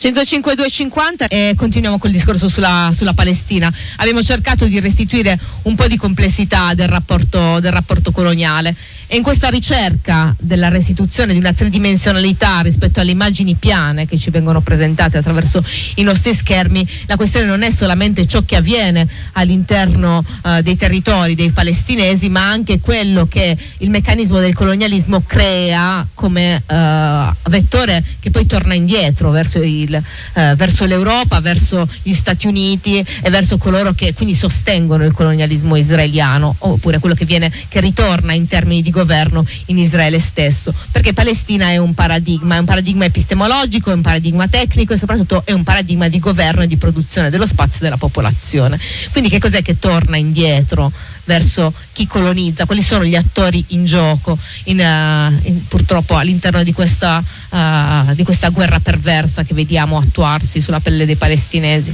105 250 e continuiamo col discorso sulla Palestina. Abbiamo cercato di restituire un po' di complessità del rapporto coloniale, e in questa ricerca della restituzione di una tridimensionalità rispetto alle immagini piane che ci vengono presentate attraverso i nostri schermi, la questione non è solamente ciò che avviene all'interno dei territori dei palestinesi, ma anche quello che il meccanismo del colonialismo crea come vettore che poi torna indietro verso l'Europa, verso gli Stati Uniti e verso coloro che quindi sostengono il colonialismo israeliano, oppure quello che ritorna in termini di governo in Israele stesso, perché Palestina è un paradigma epistemologico, è un paradigma tecnico e soprattutto è un paradigma di governo e di produzione dello spazio della popolazione. Quindi che cos'è che torna indietro verso chi colonizza? Quali sono gli attori in gioco purtroppo all'interno di questa guerra perversa che vediamo attuarsi sulla pelle dei palestinesi?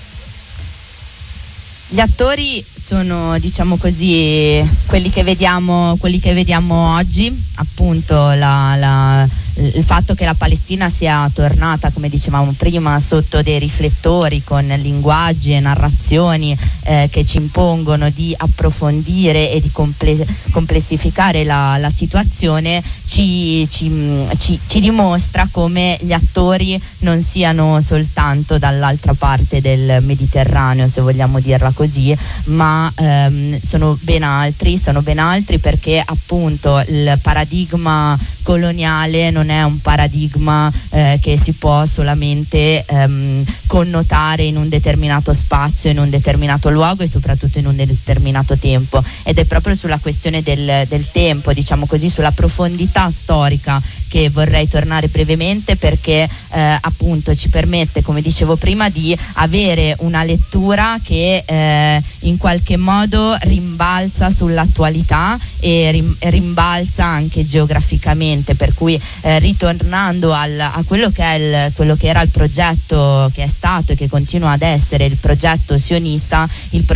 Gli attori sono, diciamo così, quelli che vediamo oggi, appunto il fatto che la Palestina sia tornata, come dicevamo prima, sotto dei riflettori con linguaggi e narrazioni che ci impongono di approfondire e di complessificare la situazione, ci dimostra come gli attori non siano soltanto dall'altra parte del Mediterraneo, se vogliamo dirla così, ma sono ben altri, perché appunto il paradigma coloniale non è un paradigma che si può solamente connotare in un determinato spazio, in un determinato luogo e soprattutto in un determinato tempo, ed è proprio sulla questione del tempo, diciamo così, sulla profondità storica che vorrei tornare brevemente, perché appunto ci permette, come dicevo prima, di avere una lettura che in qualche modo rimbalza sull'attualità e rimbalza anche geograficamente, per cui ritornando a quello che era il progetto che è stato e che continua ad essere il progetto sionista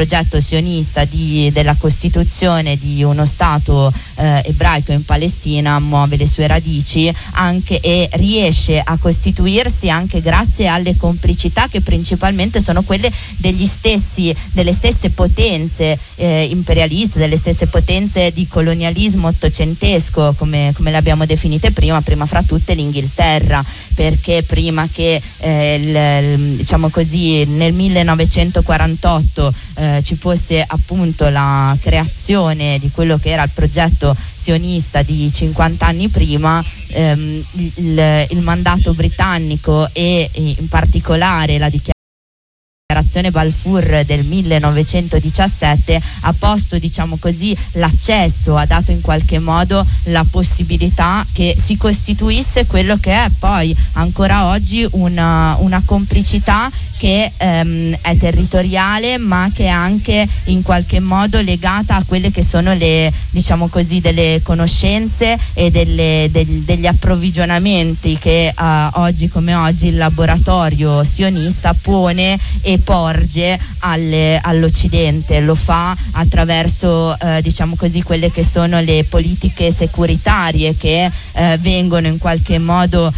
della costituzione di uno Stato ebraico in Palestina, muove le sue radici anche e riesce a costituirsi anche grazie alle complicità che principalmente sono quelle delle stesse potenze imperialiste, delle stesse potenze di colonialismo ottocentesco, come le abbiamo definite prima fra tutte l'Inghilterra, perché prima che diciamo così nel 1948 ci fosse appunto la creazione di quello che era il progetto sionista di 50 anni prima, il mandato britannico e in particolare la dichiarazione Balfour del 1917 ha posto, diciamo così, l'accesso, ha dato in qualche modo la possibilità che si costituisse quello che è poi ancora oggi una complicità che è territoriale, ma che è anche in qualche modo legata a quelle che sono le, diciamo così, delle conoscenze e degli approvvigionamenti che oggi come oggi il laboratorio sionista pone e porge all'Occidente. Lo fa attraverso diciamo così quelle che sono le politiche securitarie che vengono in qualche modo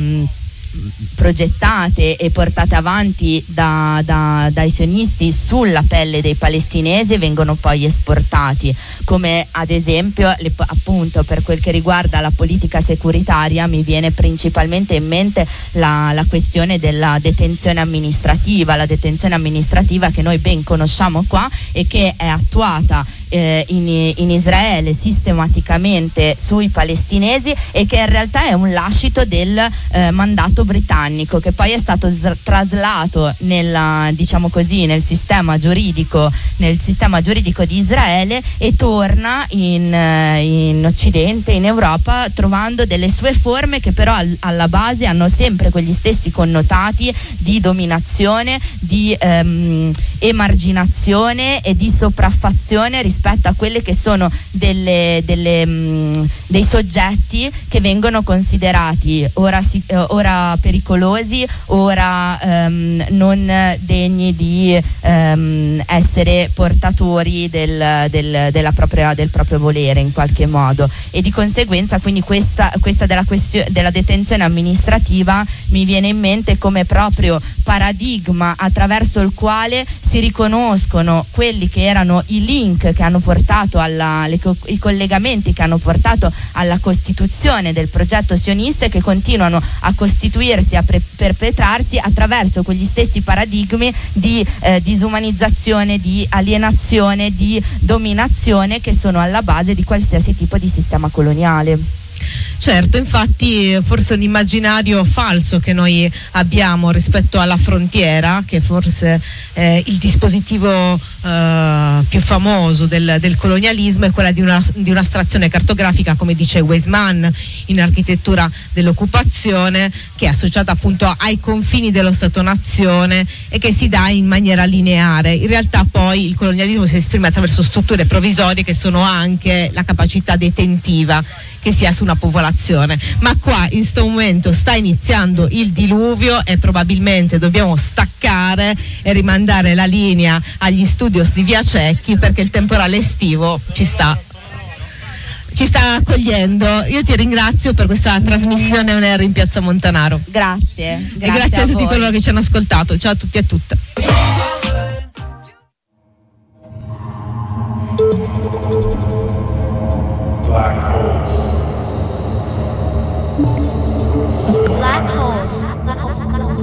progettate e portate avanti dai sionisti sulla pelle dei palestinesi, vengono poi esportati, come ad esempio appunto per quel che riguarda la politica securitaria mi viene principalmente in mente la questione della detenzione amministrativa, che noi ben conosciamo qua e che è attuata in Israele sistematicamente sui palestinesi, e che in realtà è un lascito del mandato britannico, che poi è stato traslato diciamo così, nel sistema giuridico di Israele, e torna in Occidente, in Europa, trovando delle sue forme che però alla base hanno sempre quegli stessi connotati di dominazione, di emarginazione e di sopraffazione rispetto a quelle che sono dei soggetti che vengono considerati ora ora pericolosi, ora non degni di essere portatori del proprio volere in qualche modo, e di conseguenza quindi questa della detenzione amministrativa mi viene in mente come proprio paradigma attraverso il quale si riconoscono quelli che erano i link che hanno portato i collegamenti che hanno portato alla costituzione del progetto sionista, e che continuano a costituirsi, a perpetrarsi attraverso quegli stessi paradigmi di disumanizzazione, di alienazione, di dominazione che sono alla base di qualsiasi tipo di sistema coloniale. Certo, infatti forse un immaginario falso che noi abbiamo rispetto alla frontiera, che forse è il dispositivo più famoso del colonialismo, è quella di un'astrazione cartografica, come dice Weismann in Architettura dell'occupazione, che è associata appunto ai confini dello Stato-nazione e che si dà in maniera lineare. In realtà poi il colonialismo si esprime attraverso strutture provvisorie che sono anche la capacità detentiva che si ha su una popolazione, ma qua in questo momento sta iniziando il diluvio e probabilmente dobbiamo staccare e rimandare la linea agli studios di Via Cecchi, perché il temporale estivo ci sta accogliendo. Io ti ringrazio per questa trasmissione On Air in Piazza Montanaro. Grazie e grazie a tutti coloro che ci hanno ascoltato. Ciao a tutti e a tutte. Black holes. Black holes.